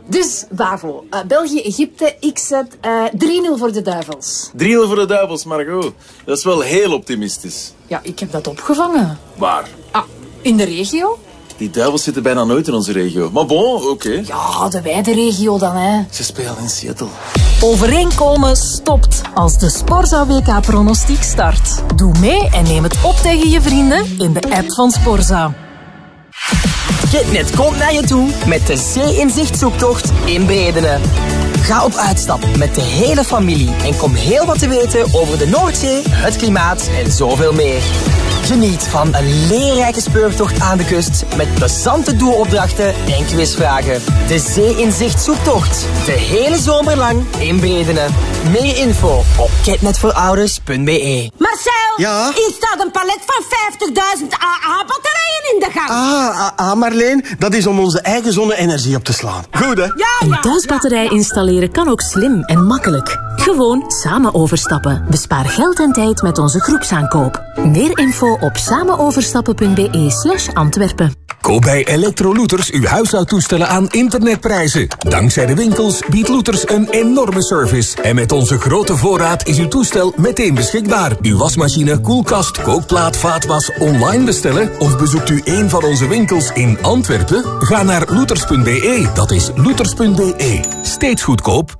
Dus, Bavo, België-Egypte, ik zet 3-0 voor de Duivels. 3-0 voor de Duivels, Margot. Dat is wel heel optimistisch. Ja, ik heb dat opgevangen. Waar? Ah, in de regio? Die Duivels zitten bijna nooit in onze regio. Maar bon, oké. Ja, de wijde regio dan, hè. Ze spelen in Seattle. Overeenkomen stopt als de Sporza WK-pronostiek start. Doe mee en neem het op tegen je vrienden in de app van Sporza. Getnet komt naar je toe met de Zee-inzicht-zoektocht in Bredene. Ga op uitstap met de hele familie en kom heel wat te weten over de Noordzee, het klimaat en zoveel meer. Geniet van een leerrijke speurtocht aan de kust met plezante doelopdrachten en quizvragen. De Zee-inzicht-zoektocht. De hele zomer lang in Bredene. Meer info op getnetvoorouders.be. Marcel, ja? hier staat een palet van 50.000 AA-batterijen in de gang. Marleen, dat is om onze eigen zonne-energie op te slaan. Goed, hè? Ja. Een thuisbatterij installeren kan ook slim en makkelijk. Gewoon samen overstappen. Bespaar geld en tijd met onze groepsaankoop. Meer info op samenoverstappen.be/Antwerpen. Koop bij Electrolooters uw huishoudtoestellen aan internetprijzen. Dankzij de winkels biedt Looters een enorme service. En met onze grote voorraad is uw toestel meteen beschikbaar. Uw wasmachine, koelkast, kookplaat, vaatwas online bestellen? Of bezoekt u een van onze winkels in Antwerpen? Ga naar looters.be. Dat is looters.be. Steeds goedkoop.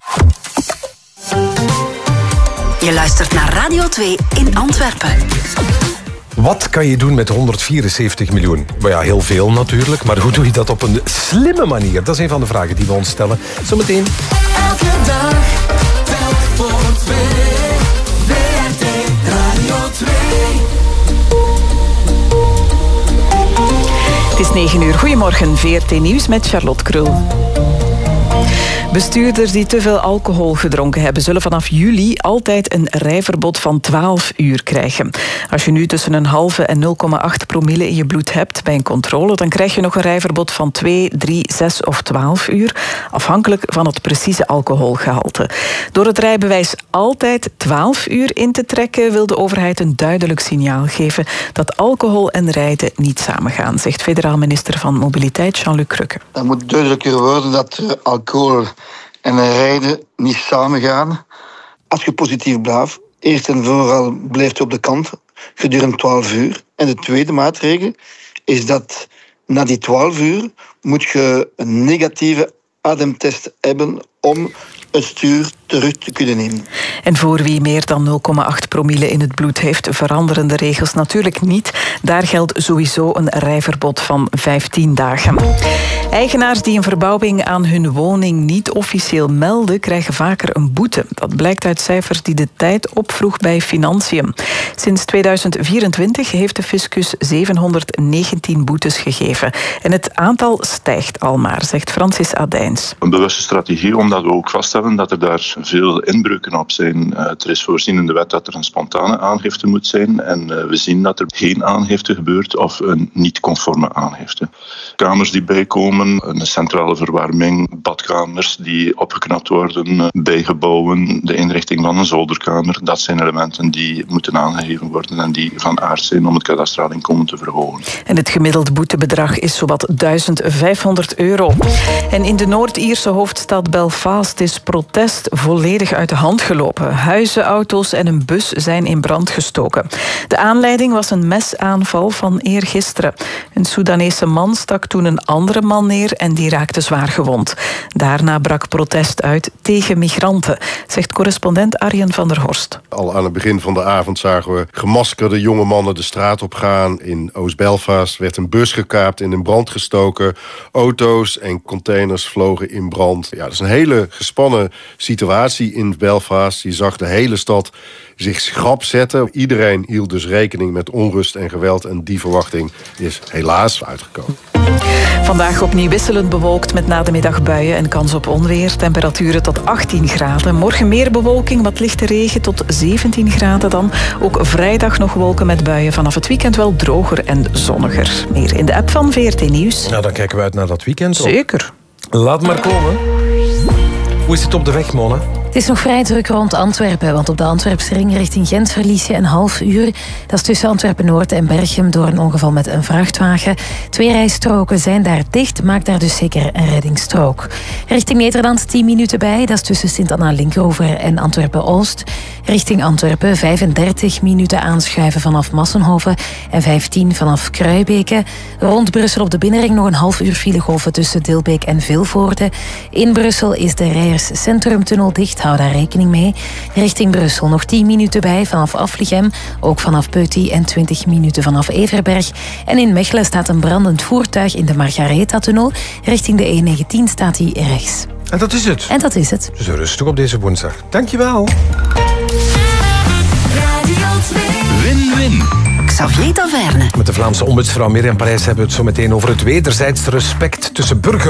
Je luistert naar Radio 2 in Antwerpen. Wat kan je doen met 174 miljoen? Maar ja, heel veel natuurlijk. Maar hoe doe je dat op een slimme manier? Dat is een van de vragen die we ons stellen. Zometeen. Elke dag, telk voor 2. WRT Radio 2. Het is 9 uur. Goedemorgen, VRT Nieuws met Charlotte Krul. Bestuurders die te veel alcohol gedronken hebben, zullen vanaf juli altijd een rijverbod van 12 uur krijgen. Als je nu tussen een halve en 0,8 promille in je bloed hebt bij een controle, dan krijg je nog een rijverbod van 2, 3, 6 of 12 uur, afhankelijk van het precieze alcoholgehalte. Door het rijbewijs altijd 12 uur in te trekken, wil de overheid een duidelijk signaal geven dat alcohol en rijden niet samengaan, zegt federaal minister van Mobiliteit Jean-Luc Crukke. Het moet duidelijker worden dat alcohol en rijden niet samengaan. Als je positief blijft, eerst en vooral blijft je op de kant gedurende 12 uur. En de tweede maatregel is dat na die 12 uur moet je een negatieve ademtest hebben om het stuur terug te kunnen nemen. En voor wie meer dan 0,8 promille in het bloed heeft, veranderen de regels natuurlijk niet. Daar geldt sowieso een rijverbod van 15 dagen. Eigenaars die een verbouwing aan hun woning niet officieel melden, krijgen vaker een boete. Dat blijkt uit cijfers die de Tijd opvroeg bij Financiën. Sinds 2024 heeft de fiscus 719 boetes gegeven. En het aantal stijgt al maar, zegt Francis Adijns. Een bewuste strategie, omdat we ook vaststellen dat er daar veel inbreuken op zijn. Er is voorzien in de wet dat er een spontane aangifte moet zijn. En we zien dat er geen aangifte gebeurt of een niet-conforme aangifte. Kamers die bijkomen, een centrale verwarming, badkamers die opgeknapt worden, bijgebouwen, de inrichting van een zolderkamer. Dat zijn elementen die moeten aangegeven worden en die van aard zijn om het kadastraal inkomen te verhogen. En het gemiddeld boetebedrag is zowat €1.500. En in de Noord-Ierse hoofdstad Belfast is protest volledig uit de hand gelopen. Huizen, auto's en een bus zijn in brand gestoken. De aanleiding was een mesaanval van eergisteren. Een Soedanese man stak toen een andere man neer en die raakte zwaar gewond. Daarna brak protest uit tegen migranten, zegt correspondent Arjen van der Horst. Al aan het begin van de avond zagen we gemaskerde jonge mannen de straat op gaan. In Oost-Belfast werd een bus gekaapt en in brand gestoken. Auto's en containers vlogen in brand. Ja, dat is een hele gespannen situatie in Belfast. Je zag de hele stad zich schrap zetten. Iedereen hield dus rekening met onrust en geweld en die verwachting is helaas uitgekomen. Vandaag opnieuw wisselend bewolkt met na de middag buien en kans op onweer. Temperaturen tot 18 graden. Morgen meer bewolking, wat lichte regen tot 17 graden dan. Ook vrijdag nog wolken met buien. Vanaf het weekend wel droger en zonniger. Meer in de app van VRT Nieuws. Nou, dan kijken we uit naar dat weekend. Zeker. Laat maar komen. Hoe is het op de weg, Mona? Het is nog vrij druk rond Antwerpen, want op de Antwerpsring richting Gent verlies je een half uur. Dat is tussen Antwerpen-Noord en Berchem door een ongeval met een vrachtwagen. 2 rijstroken zijn daar dicht, maak daar dus zeker een reddingsstrook. Richting Nederland 10 minuten bij, dat is tussen Sint-Anna-Linkeroever en Antwerpen-Oost. Richting Antwerpen 35 minuten aanschuiven vanaf Massenhoven en 15 vanaf Kruibeke. Rond Brussel op de binnenring nog een half uur filegolven tussen Dilbeek en Vilvoorde. In Brussel is de Rijers Centrumtunnel dicht. Hou daar rekening mee. Richting Brussel nog 10 minuten bij vanaf Afligem, ook vanaf Peuty en 20 minuten vanaf Everberg. En in Mechelen staat een brandend voertuig in de Margaretha-tunnel. Richting de E19 staat hij rechts. En dat is het. En dat is het. Dus rustig op deze woensdag. Dankjewel. Win-win. Xavier Taverne. Met de Vlaamse ombudsvrouw Mirjam Parijs hebben we het zo meteen over het wederzijds respect tussen burgers